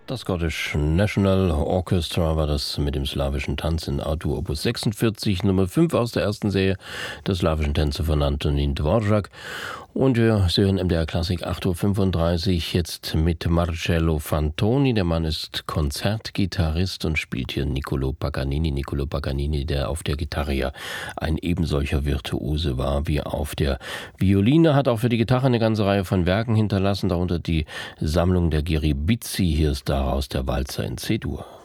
Das Scottish National Orchestra war das mit dem slawischen Tanz in A-Dur Opus 46, Nummer 5 aus der ersten Serie der slawischen Tänze von Antonín Dvořák. Und wir hören MDR Klassik 8.35 Uhr jetzt mit Marcello Fantoni. Der Mann ist Konzertgitarrist und spielt hier Niccolò Paganini. Niccolò Paganini, der auf der Gitarre ja ein ebensolcher Virtuose war wie auf der Violine, hat auch für die Gitarre eine ganze Reihe von Werken hinterlassen, darunter die Sammlung der Ghiribizzi. Hier ist daraus der Walzer in C-Dur.